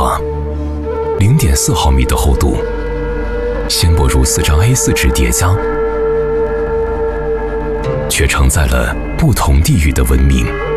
画，0.4毫米的厚度，纤薄如4张 A4 纸叠加，却承载了不同地域的文明。